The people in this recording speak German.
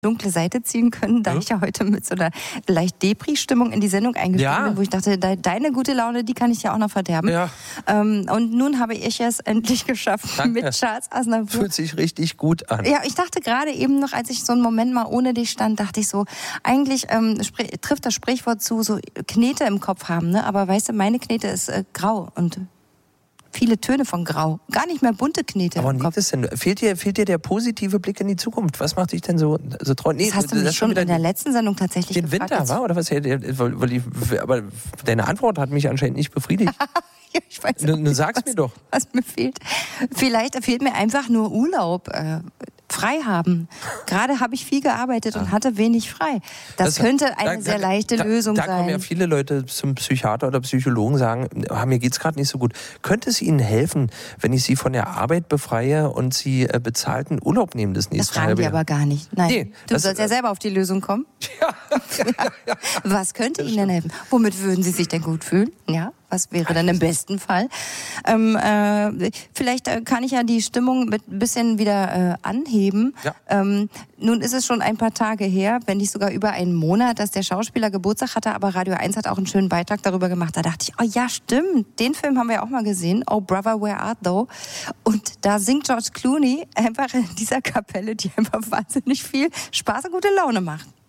dunkle Seite ziehen können, da ich ja heute mit so einer leicht Depri-Stimmung in die Sendung eingestiegen bin, wo ich dachte, deine gute Laune, die kann ich ja auch noch verderben. Ja. Und nun habe ich es endlich geschafft mit Charles Aznavour. Fühlt sich richtig gut an. Ja, ich dachte gerade eben noch, als ich so einen Moment mal ohne dich stand, dachte ich so, eigentlich trifft das Sprichwort zu, so Knete im Kopf haben, ne? Aber weißt du, meine Knete ist grau und viele Töne von Grau. Gar nicht mehr bunte Knete. Aber liegt es denn? Fehlt dir der positive Blick in die Zukunft? Was macht dich denn so treu? Nee, das hast du mich schon in der letzten Sendung tatsächlich den gefragt. Den Winter, war? Oder was? Aber deine Antwort hat mich anscheinend nicht befriedigt. Ja, ich weiß Du sag's mir doch. Was mir fehlt. Vielleicht fehlt mir einfach nur Urlaub. Frei haben. Gerade habe ich viel gearbeitet und hatte wenig frei. Das könnte eine sehr leichte Lösung sein. Da kommen ja viele Leute zum Psychiater oder Psychologen, sagen, mir geht's gerade nicht so gut. Könnte es Ihnen helfen, wenn ich Sie von der Arbeit befreie und Sie bezahlten Urlaub nehmen das nächste Mal? Das fragen die aber gar nicht. Nein, nee, du sollst ja selber auf die Lösung kommen. Ja. Was könnte Ihnen denn helfen? Womit würden Sie sich denn gut fühlen? Ja. Was wäre denn im besten Fall? Vielleicht kann ich ja die Stimmung mit ein bisschen wieder anheben. Ja. Nun ist es schon ein paar Tage her, wenn nicht sogar über einen Monat, dass der Schauspieler Geburtstag hatte, aber Radio 1 hat auch einen schönen Beitrag darüber gemacht. Da dachte ich, oh ja, stimmt, den Film haben wir ja auch mal gesehen, Oh Brother, Where Art Thou? Und da singt George Clooney einfach in dieser Kapelle, die einfach wahnsinnig viel Spaß und gute Laune macht.